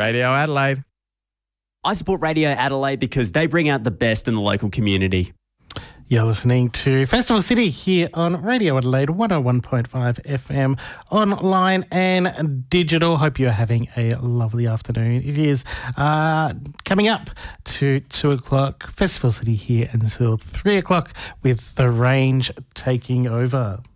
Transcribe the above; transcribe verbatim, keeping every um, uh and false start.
Radio Adelaide. I support Radio Adelaide because they bring out the best in the local community. You're listening to Festival City here on Radio Adelaide one oh one point five F M, online and digital. Hope you're having a lovely afternoon. It is uh, coming up to two o'clock. Festival City here until three o'clock with The Range taking over.